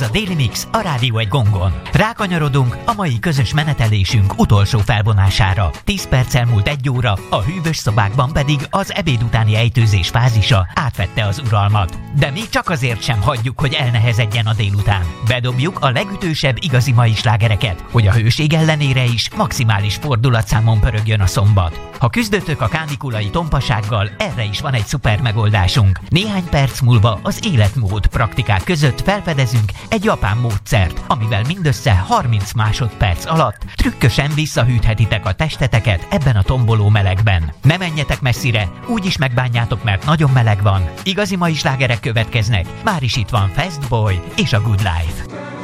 a Daily Mix a Rádió egy gongon. Rákanyarodunk a mai közös menetelésünk utolsó felvonására. 10 perccel múlt 1 óra, a hűvös szobákban pedig az ebéd utáni ejtőzés fázisa átvette az uralmat. De mi csak azért sem hagyjuk, hogy elnehezedjen a délután. Bedobjuk a legütősebb igazi mai slágereket, hogy a hőség ellenére is maximális fordulatszámon pörögjön a szombat. Ha küzdötök a kánikulai tompasággal, erre is van egy szuper megoldásunk. Néhány perc múlva az életmód praktikák között felfedezünk egy japán módszert, amivel mindössze 30 másodperc alatt trükkösen visszahűthetitek a testeteket ebben a tomboló melegben. Ne menjetek messzire, úgyis megbánjátok, mert nagyon meleg van. Igazi mai slágerek következnek, már is itt van Fast Boy és a Good Life.